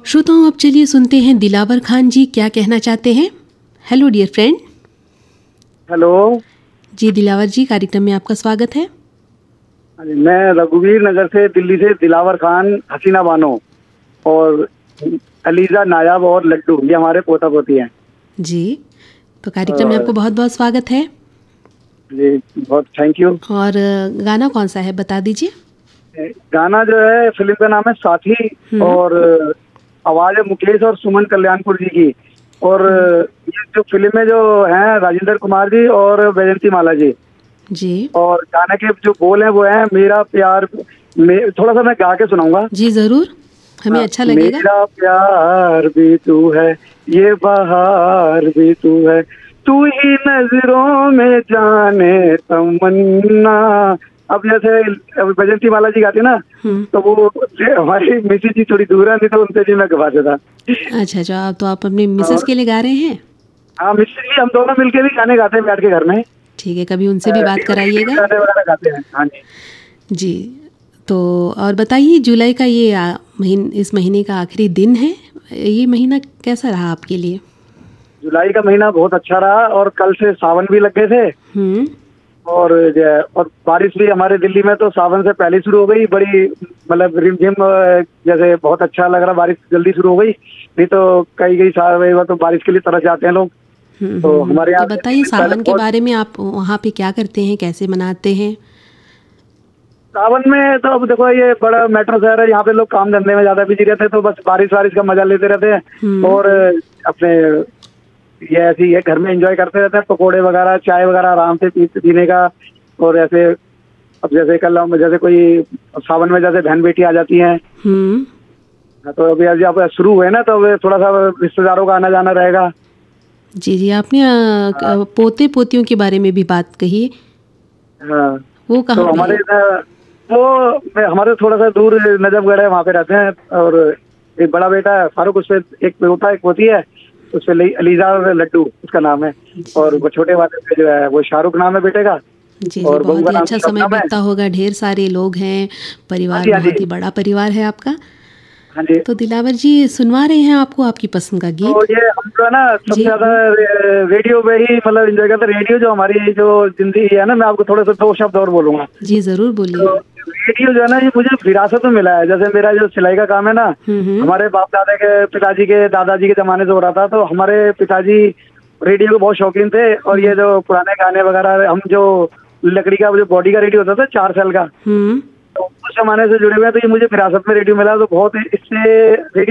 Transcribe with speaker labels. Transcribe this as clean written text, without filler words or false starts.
Speaker 1: श्रोताओं, अब चलिए सुनते हैं दिलावर खान जी क्या कहना चाहते हैं। Hello dear friend.
Speaker 2: हेलो
Speaker 1: जी दिलावर जी, कार्यक्रम में आपका स्वागत है।
Speaker 2: मैं रघुवीर नगर से दिल्ली से दिलावर खान, हसीना बानो और अलीजा नायाब और लड्डू, ये हमारे पोता पोती हैं
Speaker 1: जी, तो कार्यक्रम में आपको बहुत बहुत स्वागत है।
Speaker 2: जी बहुत थैंक यू।
Speaker 1: और गाना कौन सा है बता दीजिए।
Speaker 2: गाना जो है फिल्म का नाम है साथी और आवाज है मुकेश और सुमन कल्याणपुर जी की। और ये जो फिल्म में जो हैं राजेंद्र कुमार जी और वैजंती माला जी
Speaker 1: जी
Speaker 2: और गाने के जो बोल हैं वो हैं मेरा प्यार थोड़ा सा मैं गा के सुनाऊंगा।
Speaker 1: जी जरूर, हमें अच्छा लगेगा।
Speaker 2: मेरा प्यार भी तू है, ये बहार भी तू है, तू ही नजरों में जाने तमन्ना। अब जैसे वैजंती माला जी गाती ना, तो वो हमारी मिसेज जी थोड़ी दूर है, नहीं तो उनसे जी मैं गवा देता।
Speaker 1: अच्छा अच्छा, तो आप अपने मिसेस के लिए गा रहे हैं।
Speaker 2: हाँ मिसेज जी, हम दोनों मिलके भी गाने गाते हैं बैठ के घर में।
Speaker 1: ठीक है, कभी उनसे भी बात कराइएगा।
Speaker 2: गाने वगैरह गाते हैं। हाँ जी
Speaker 1: जी, तो और बताइए, जुलाई का ये इस महीने का आखिरी दिन है, ये महीना कैसा रहा आपके लिए?
Speaker 2: जुलाई का महीना बहुत अच्छा रहा और कल से सावन भी लग गए थे। और बारिश भी हमारे दिल्ली में तो सावन से पहले शुरू हो गई, बड़ी मतलब रिमझिम, जैसे बहुत अच्छा लग रहा, बारिश जल्दी शुरू हो गई। नहीं तो कई साल तो बारिश के लिए तरस जाते हैं लोग। तो हमारे यहाँ
Speaker 1: तो बताइए सावन के बारे में, आप वहाँ पे क्या करते हैं, कैसे मनाते हैं?
Speaker 2: सावन में तो अब देखो, ये बड़ा मेट्रो शहर है, यहाँ पे लोग काम धंधे में ज्यादा बिजी रहते हैं, तो बस बारिश वारिश का मजा लेते रहते हैं और अपने ये ऐसे ही है, घर में एंजॉय करते रहते हैं, पकोड़े वगैरह चाय वगैरह आराम से पीने का। और ऐसे अब जैसे कल जैसे कोई सावन में जैसे बहन बेटी आ जाती हैं, तो अभी अब शुरू हुए ना, तो अब थोड़ा सा रिश्तेदारों का आना जाना रहेगा।
Speaker 1: जी जी, आपने पोते पोतियों के बारे में भी बात कही।
Speaker 2: हाँ,
Speaker 1: वो कहाँ
Speaker 2: तो हमारे थोड़ा सा दूर नजफगढ़ है, वहाँ पे रहते हैं। और एक बड़ा बेटा है फारूक, उस पे एक पोता एक पोती है, उस पे अलीजा और लड्डू उसका नाम है। और वो छोटे वाले पे जो है वो शाहरुख नाम है बेटे का।
Speaker 1: जी
Speaker 2: और
Speaker 1: जी, बहुत ही अच्छा समय बीतता होगा, ढेर सारे लोग हैं, परिवार बहुत ही बड़ा परिवार है आपका।
Speaker 2: हाँ जी,
Speaker 1: तो दिलावर जी सुनवा रहे हैं आपको आपकी पसंद का गीत।
Speaker 2: तो ये हम जो है ना सबसे ज्यादा रेडियो पे ही मतलब एंजॉय करते हैं। रेडियो जो हमारी जो जिंदगी है ना, मैं आपको थोड़ा सा 2 शब्द और बोलूंगा।
Speaker 1: जी जरूर बोलिए।
Speaker 2: तो रेडियो जो है ना, ये मुझे विरासत में मिला है। जैसे मेरा जो सिलाई का काम है ना, हमारे बाप दादा के पिताजी के दादाजी के जमाने से हो रहा था, तो हमारे पिताजी रेडियो के बहुत शौकीन थे। और ये जो पुराने गाने वगैरह, हम जो लकड़ी का जो बॉडी का रेडियो होता था 4 सेल का, तो उस जमाने से जुड़े हुए हैं, तो ये मुझे विरासत में रेडियो मिला। तो बहुत इससे रेडियो